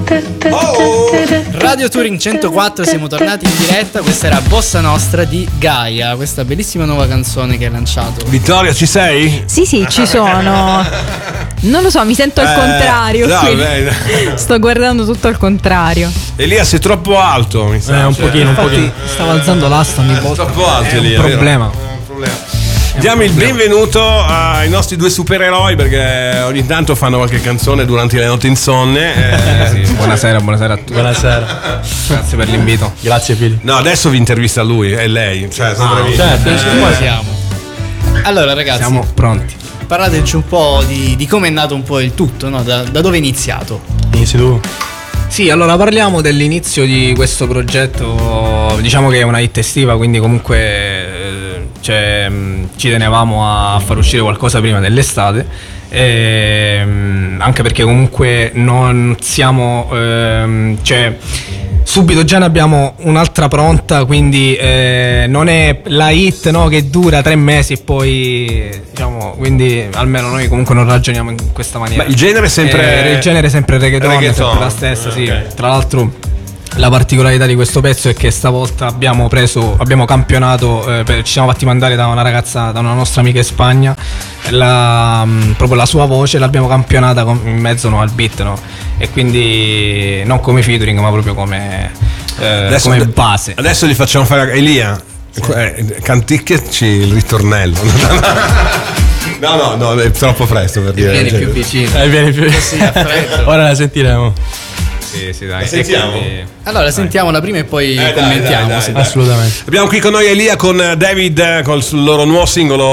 Radio Touring 104, siamo tornati in diretta. Questa era Bossa Nostra di Gaia, questa bellissima nuova canzone che hai lanciato. Vittoria, ci sei? Sì, ci sono. Non lo so, mi sento al contrario. Sto guardando tutto al contrario. Elia, sei troppo alto, mi sa. Un pochino. Stavo alzando l'asta ogni volta. Troppo alto, Elia. Problema. Diamo il benvenuto ai nostri due supereroi, perché ogni tanto fanno qualche canzone durante le notti insonne. Sì, buonasera a tutti. Buonasera. Grazie per l'invito. Grazie Fili. No, adesso vi intervista lui e lei. Cioè, Come siamo? Allora ragazzi, siamo pronti. Parlateci un po' di come è nato un po' il tutto, no? Da dove è iniziato? Inizi tu. Sì, allora parliamo dell'inizio di questo progetto. Diciamo che è una hit estiva, quindi comunque ci tenevamo a far uscire qualcosa prima dell'estate, anche perché comunque non siamo subito già ne abbiamo un'altra pronta, quindi non è la hit, no, che dura 3 mesi e poi diciamo, quindi almeno noi comunque non ragioniamo in questa maniera. Ma il genere è sempre reggaeton, è sempre la stessa, sì. Tra l'altro la particolarità di questo pezzo è che stavolta abbiamo campionato, ci siamo fatti mandare da una ragazza, da una nostra amica in Spagna, proprio la sua voce l'abbiamo campionata in mezzo, no, al beat, no? E quindi non come featuring ma proprio come base. Adesso gli facciamo fare Elia, canticchiaci il ritornello. No, è troppo presto per dire. Vieni più vicino. Vieni più Sì, ora la sentiremo. Sì, dai. Sentiamo. Allora sentiamola prima e poi commentiamo. Dai. Assolutamente. Abbiamo qui con noi Elia con David, con il loro nuovo singolo